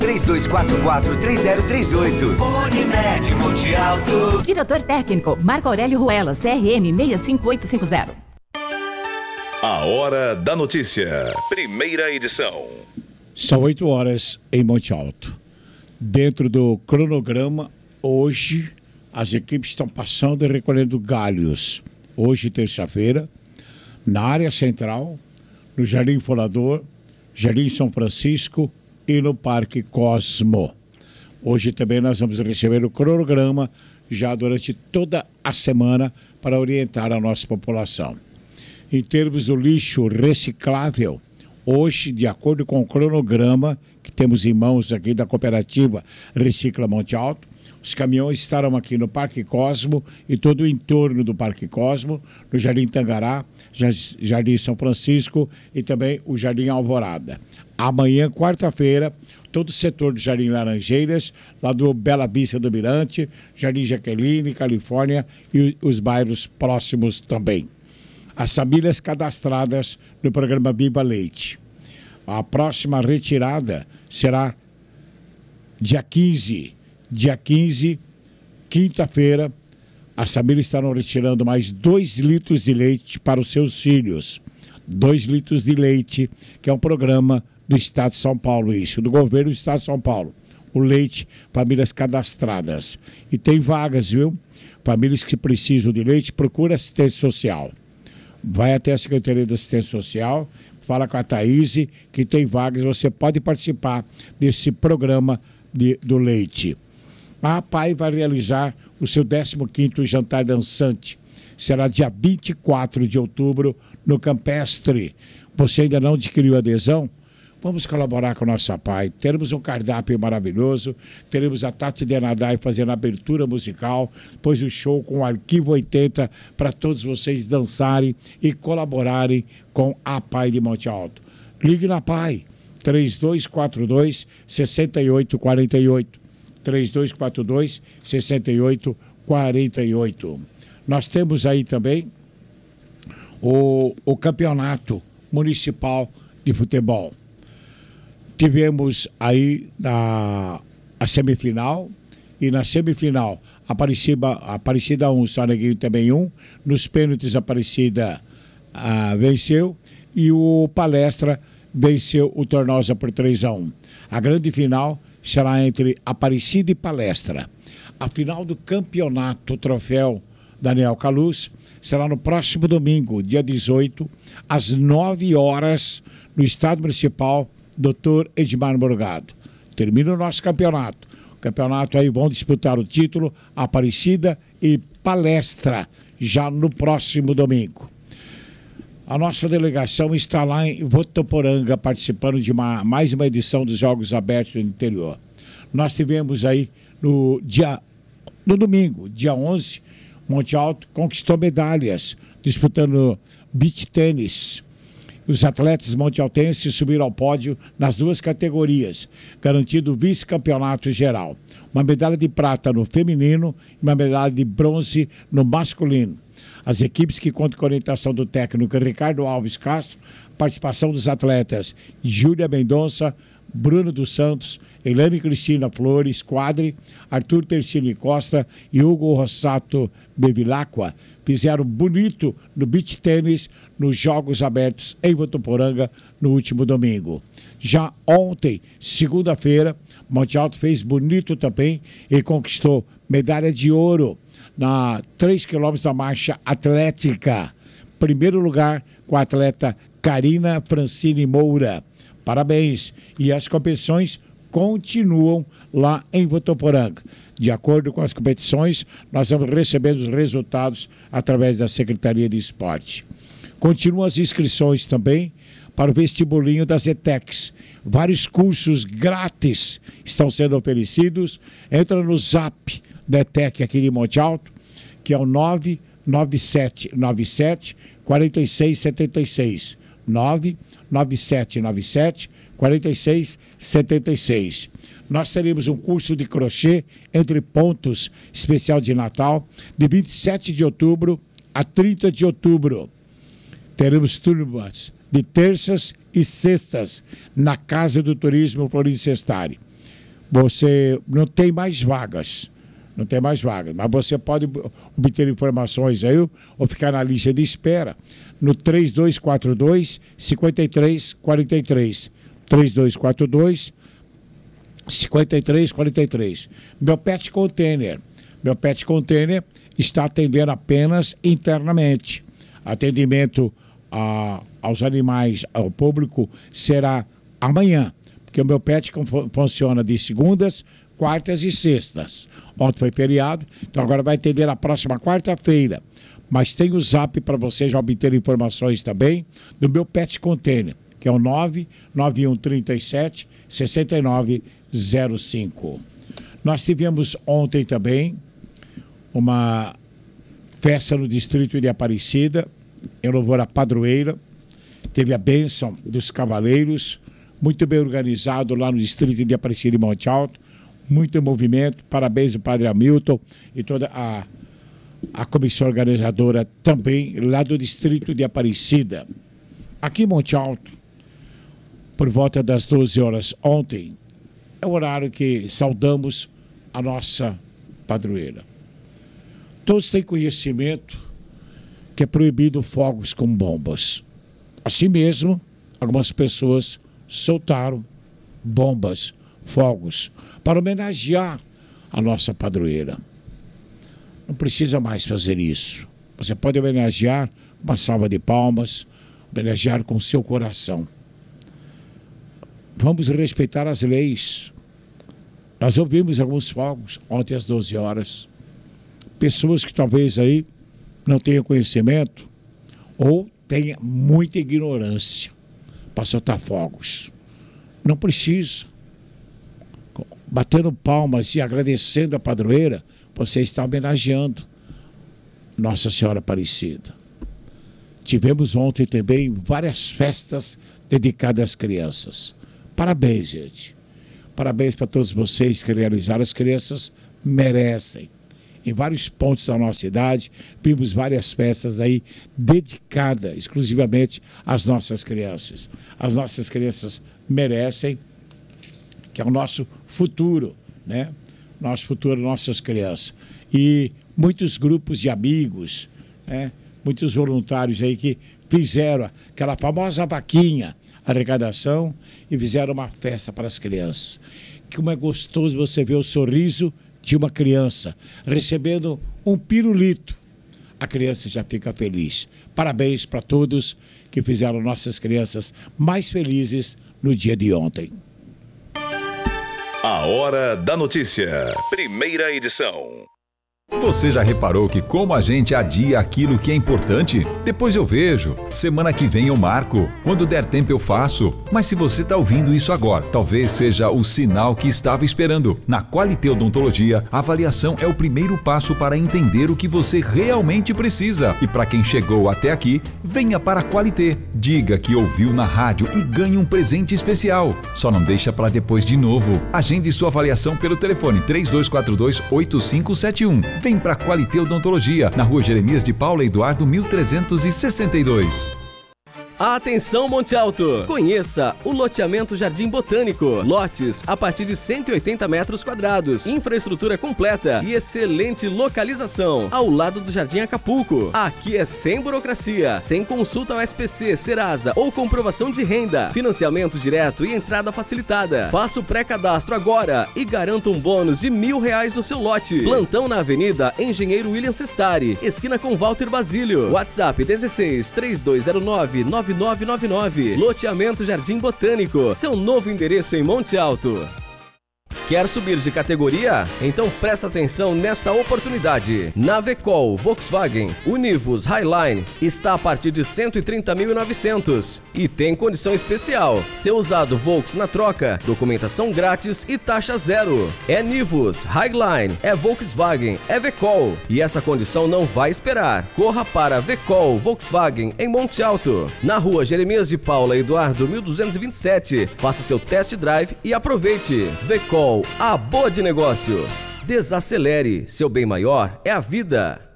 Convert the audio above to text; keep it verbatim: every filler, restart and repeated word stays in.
três dois quatro quatro, três zero três oito. Unimed Monte Alto. Diretor técnico, Marco Aurélio Ruela, C R M seis cinco oito cinco zero. A Hora da Notícia, primeira edição. São oito horas em Monte Alto. Dentro do cronograma, hoje, as equipes estão passando e recolhendo galhos. Hoje, terça-feira, na área central, no Jardim Folador, Jardim São Francisco e no Parque Cosmo. Hoje também nós vamos receber o cronograma já durante toda a semana para orientar a nossa população. Em termos do lixo reciclável, hoje, de acordo com o cronograma que temos em mãos aqui da cooperativa Recicla Monte Alto, os caminhões estarão aqui no Parque Cosmo e todo o entorno do Parque Cosmo, no Jardim Tangará, Jardim São Francisco e também o Jardim Alvorada. Amanhã, quarta-feira, todo o setor do Jardim Laranjeiras, lá do Bela Vista do Mirante, Jardim Jaqueline, Califórnia e os bairros próximos também. As famílias cadastradas no programa Viva Leite. A próxima retirada será dia quinze. Dia quinze, quinta-feira, as famílias estarão retirando mais dois litros de leite para os seus filhos. Dois litros de leite, que é um programa do Estado de São Paulo, isso, do governo do Estado de São Paulo. O leite, famílias cadastradas. E tem vagas, viu? Famílias que precisam de leite, procura assistência social. Vai até a Secretaria de Assistência Social, fala com a Thaís, que tem vagas, você pode participar desse programa de, do leite. A APAI vai realizar o seu décimo quinto jantar dançante. Será dia vinte e quatro de outubro, no Campestre. Você ainda não adquiriu adesão? Vamos colaborar com a nossa APAI. Teremos um cardápio maravilhoso. Teremos a Tati Denadai fazendo a abertura musical. Depois o show com o Arquivo oitenta para todos vocês dançarem e colaborarem com a APAI de Monte Alto. Ligue na APAI. três dois quatro dois, seis oito quatro oito. três dois quatro dois, seis oito quatro oito. Nós temos aí também o, o campeonato municipal de futebol. Tivemos aí na, a semifinal, e na semifinal Aparecida, Aparecida um, Soneguinho também um, nos pênaltis Aparecida ah, venceu, e o Palestra venceu o Tornosa por três a um. A grande final será entre Aparecida e Palestra. A final do campeonato troféu Daniel Caluz será no próximo domingo, dia dezoito, às nove horas, no Estádio Municipal doutor Edmar Morgado. Termina o nosso campeonato. O campeonato aí vão disputar o título Aparecida e Palestra, já no próximo domingo. A nossa delegação está lá em Votuporanga, participando de uma, mais uma edição dos Jogos Abertos do Interior. Nós tivemos aí no dia, no domingo, dia onze, Monte Alto conquistou medalhas, disputando beach tênis. Os atletas montealtenses subiram ao pódio nas duas categorias, garantindo o vice-campeonato geral. Uma medalha de prata no feminino e uma medalha de bronze no masculino. As equipes que contam com a orientação do técnico Ricardo Alves Castro, participação dos atletas Júlia Mendonça, Bruno dos Santos, Elane Cristina Flores Quadri, Arthur Tercini Costa e Hugo Rossato Bevilacqua fizeram bonito no beach tênis nos Jogos Abertos em Votuporanga no último domingo. Já ontem, segunda-feira, Monte Alto fez bonito também e conquistou medalha de ouro na três quilômetros da marcha atlética. Primeiro lugar com a atleta Karina Francine Moura. Parabéns! E as competições continuam lá em Votuporanga. De acordo com as competições, nós vamos recebendo os resultados através da Secretaria de Esporte. Continuam as inscrições também para o vestibulinho das ETECs. Vários cursos grátis estão sendo oferecidos. Entra no zap da ETEC aqui de Monte Alto, que é o nove nove sete nove sete, quatro seis sete seis. nove nove sete nove sete, quatro seis sete seis. Nós teremos um curso de crochê entre pontos especial de Natal, de vinte e sete de outubro a trinta de outubro. Teremos turmas de terças e sextas na Casa do Turismo Florindo Sestari. você não tem mais vagas. Não tem mais vagas. Mas você pode obter informações aí ou ficar na lista de espera no três dois quatro dois, cinco três quatro três. três dois quatro dois, cinco três quatro três. Meu Pet Container. Meu Pet Container está atendendo apenas internamente. Atendimento a, aos animais, ao público, será amanhã. Porque o meu pet funciona de segundas, quartas e sextas. Ontem foi feriado, então agora vai atender na próxima quarta-feira. Mas tem o zap para você já obter informações também do meu Pet Container, que é o nove nove um três sete, seis nove zero cinco. Nós tivemos ontem também uma festa no distrito de Aparecida, em louvor à padroeira. Teve a bênção dos cavaleiros, muito bem organizado lá no distrito de Aparecida e Monte Alto, muito movimento. Parabéns ao padre Hamilton e toda a, a comissão organizadora também lá do distrito de Aparecida. Aqui em Monte Alto, por volta das doze horas ontem, é o horário que saudamos a nossa padroeira. Todos têm conhecimento que é proibido fogos com bombas. Assim mesmo, algumas pessoas soltaram bombas, fogos, para homenagear a nossa padroeira. Não precisa mais fazer isso. Você pode homenagear com uma salva de palmas, homenagear com o seu coração. Vamos respeitar as leis. Nós ouvimos alguns fogos ontem às doze horas. Pessoas que talvez aí não tenham conhecimento ou tenham muita ignorância para soltar fogos. Não precisa. Batendo palmas e agradecendo a padroeira, você está homenageando Nossa Senhora Aparecida. Tivemos ontem também várias festas dedicadas às crianças. Parabéns, gente. Parabéns para todos vocês que realizaram. As crianças merecem. Em vários pontos da nossa cidade, vimos várias festas aí dedicadas exclusivamente às nossas crianças. As nossas crianças merecem, que é o nosso futuro, né? Nosso futuro, nossas crianças. E muitos grupos de amigos, né? Muitos voluntários aí que fizeram aquela famosa vaquinha, arrecadação, e fizeram uma festa para as crianças. Como é gostoso você ver o sorriso de uma criança recebendo um pirulito. A criança já fica feliz. Parabéns para todos que fizeram nossas crianças mais felizes no dia de ontem. A Hora da Notícia, primeira edição. Você já reparou que como a gente adia aquilo que é importante? Depois eu vejo, semana que vem eu marco, quando der tempo eu faço. Mas se você está ouvindo isso agora, talvez seja o sinal que estava esperando. Na Qualité Odontologia, a avaliação é o primeiro passo para entender o que você realmente precisa. E para quem chegou até aqui, venha para a Qualité. Diga que ouviu na rádio e ganhe um presente especial. Só não deixa para depois de novo. Agende sua avaliação pelo telefone três dois quatro dois, oito cinco sete um. Vem para a Qualité Odontologia, na rua Jeremias de Paula Eduardo, mil trezentos e sessenta e dois. Atenção, Monte Alto! Conheça o loteamento Jardim Botânico. Lotes a partir de cento e oitenta metros quadrados. Infraestrutura completa e excelente localização. Ao lado do Jardim Acapulco. Aqui é sem burocracia, sem consulta ao S P C, Serasa ou comprovação de renda. Financiamento direto e entrada facilitada. Faça o pré-cadastro agora e garanta um bônus de mil reais no seu lote. Plantão na Avenida Engenheiro William Sestari, esquina com Walter Basílio. WhatsApp dezesseis, três dois zero nove, nove nove nove nove. Loteamento Jardim Botânico, seu novo endereço em Monte Alto. Quer subir de categoria? Então presta atenção nesta oportunidade. Na Vecol Volkswagen Univus Highline está a partir de cento e trinta mil e novecentos e tem condição especial. Seu usado Volks na troca, documentação grátis e taxa zero. É Nivus, Highline, é Volkswagen, é Vecol. E essa condição não vai esperar. Corra para Vecol Volkswagen em Monte Alto, na rua Jeremias de Paula Eduardo mil duzentos e vinte e sete. Faça seu test drive e aproveite. Vecol, a boa de negócio. Desacelere, seu bem maior é a vida.